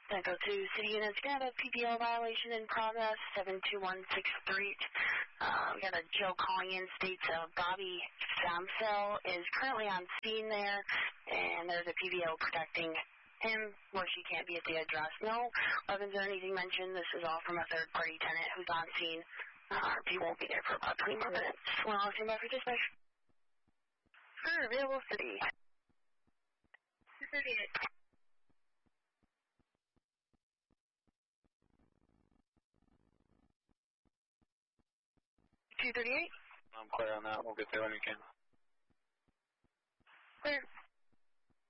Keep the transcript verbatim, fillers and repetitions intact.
Echo two, City Units, we got a P P O violation in progress, seven two one six three. Uh, we got a Joe calling in, states uh, Bobby Samsel is currently on scene there, and there's a P P O protecting him where she can't be at the address. No weapons or anything mentioned. This is all from a third-party tenant who's on scene. Uh, he won't be there for about twenty more minutes. Well, I'll stand by for dispatch. For available city. two thirty-eight. two thirty-eight? I'm clear on that. We'll get there when we can. Clear.